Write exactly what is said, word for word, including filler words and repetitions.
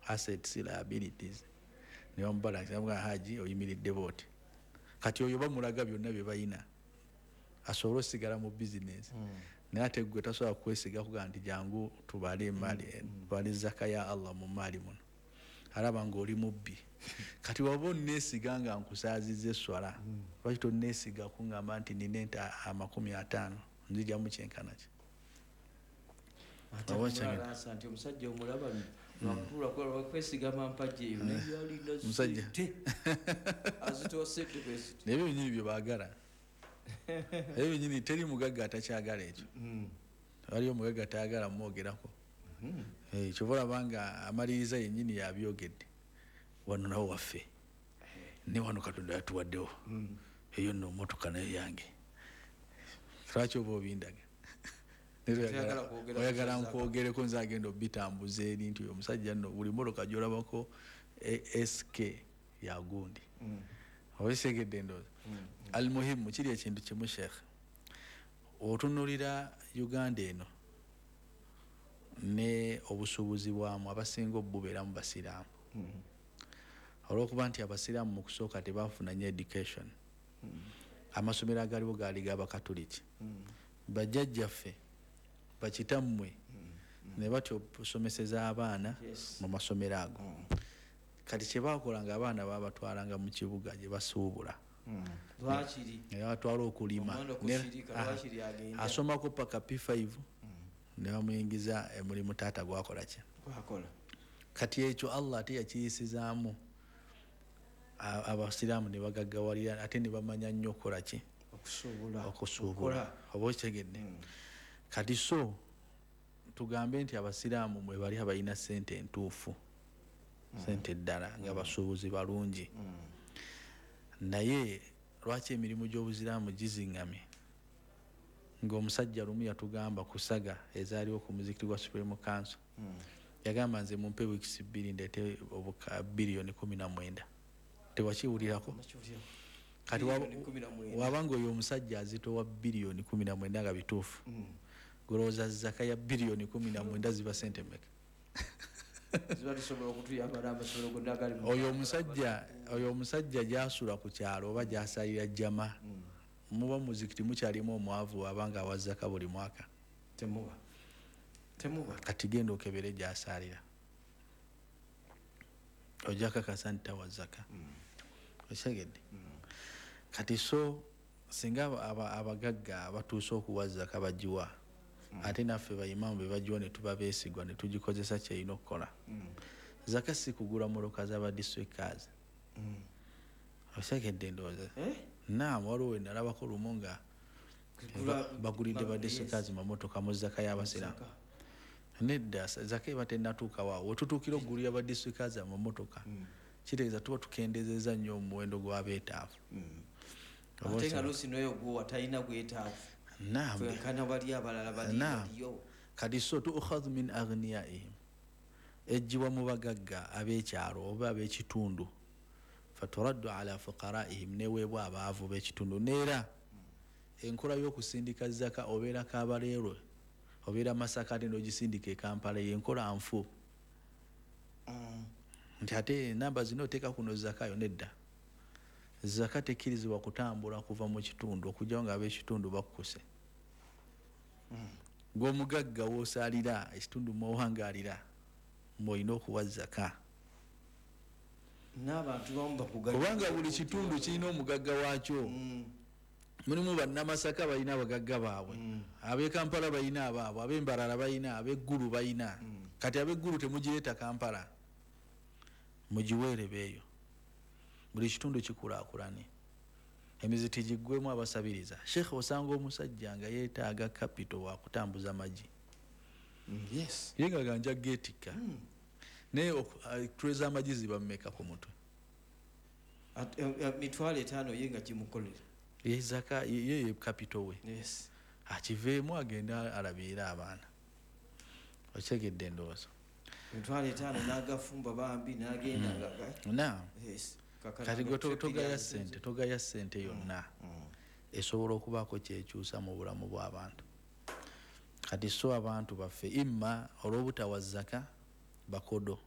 assets liabilities ne bamubalance nga haji oyimiridde booti kati oyo bamulaga byonna bye bayina asobola osigala mu business mm. naye ate gwe tasobola kwesiga kuga nti jangu tubale emali mm. tubale zaka ya Allah mu mali muno alaba ng'oli mubbi kati waba onneesiga nga nkusaaziza esswala mm. lwaki tonneesiga kuŋŋamba nti nina ente amakumi ataano nzija mu kyenkana ki nti omusajja omulaba nakutula kwa kwesigama mpajja eyo neyalinda musajja azitosedde kwesiti nebyo binyini bye baagala ebyo binyini teri mugagga atakyagala ekyo waliyo omugagga tayagala mwogerako kyova olabanga amaliriza yennyini yabyogedde wano nawo waffe ne wano Katonda yatuwaddewo eyo nno motoka nayo yange lwaki oba obindaga oyagala nkwogereko nze agenda obitambuza eri nti oyo omusajja nno buli motoka gyolabako S K ya gundi obisegedde ndooza almuhimu kiri ekintu kimu sheekh otunulira Uganda eno ne obusuubuzi bwamu abasinga obubeeramu basiraamu olw'okuba nti abasiraamu mu kusooka tebafuna nnyo education amasomero agaliwo gaali g'abakatuliki bajjajjaffe bakitammwe ne batyo okusomeseza abaana mu masomero ago kati kye baakolanga abaana baabatwalanga mu kibuga gye basuubula ne batwala okulima asomako paka P five ne bamuyingiza mulimu taata gwakola ki kati ekyo Allah ate yakiyisizaamu abasiraamu ne bagaggawalira ate ne bamanya nnyo okukola ki okusuubula oba okitegedde kati so tugambe nti abasiraamu mwe bali abalina ssente entuufu ssente ddala nga basuubuzi balungi naye lwaki emirimu gy'obuziraamu giziŋŋamye ng'omusajja lumu yatugamba kusaga ezaaliwo ku muzikiti gwa Supreme Council yagamba nze mumpe wiikisi bbiri ndeete obuka biliyoni kumi na mwenda tewakiwulirako kati wabanga oyo omusajja azitowa biliyoni kumi na mwenda nga bituufu golowooza zaka ya biliyoni kumi na mwenda ziba sente mmeka oyo omusajja oyo omusajja gyasula ku kyalo oba gyasalira jjama muba muzikiti mukyalimu omwavu wabanga awazaka buli mwaka temuba temuba kati genda okebere gyasalira ojja kakasa nti tawazaka osegedde kati so singa abagagga abatuuse okuwazaka bagiwa ate naffe bayimamu be bagiwa ne tuba beesigwa ne tugikozesa kyeyina okukola zaka si kugula moloka z'aba districtors osegedde ndowooza naam waliwo we nalabako lumu nga bagulidde ba districtors mamotoka mu zaka y'abasiraamu nedda zaka eba tennatuuka waawo wetutuukira okugulira ba districtors amamotoka kitegeeza tuba tukendezeza nnyo omuwendo gw'abeetaavu ate nga luusi noyo gwe watalina gwetaavu fenkana bali abalala baliyo kati so tuukhadhu min aghniyaihim ejjiwa mu bagagga ab'ekyalo oba ab'ekitundu faturaddu ala fuqaraihim neweebwa abaavu b'ekitundu neera enkola y'okusindika zaka obeera Kabaleerwe obeera Masaka ate n'ogisindika e Kampala y'enkola nfu nti ate namba zino oteeka kuno zakayo nedda zaka tekkirizibwa kutambula kuva mu kitundu okujjawo nga ab'ekitundu bakkuse ng'omugagga w'osaalira ekitundu mw'owangaalira mw'olina okuwa zaka kubanga buli kitundu kirina omugagga waakyo mulimu bannamasaka balina abagagga baabwe ab'e Kampala balina abaabwe ab'embalala balina ab'eggulu balina kati ab'eggulu temugireeta Kampala mugiweere beeyo buli kitundu kikulaakulane emiziti giggwemu abasabiriza Sheikh osanga omusajja nga yeetaaga capital wa kutambuza magi yes ye nga ganja geetikka naye tuleza amagi ziba mmeka ku mutwe mitwalo etaano ye nga kimukolera ye zaka ye capital we yes akiveemu agenda alabiira abaana okyegedde endowooza mitwalo etaano n'agafumba bambi n'agenda na kati gwe togaya ssente togaya ssente yonna esobola okubaako kyekyusa mu bulamu bw'abantu kati so abantu baffe imma olw'obutawa zaka bakodo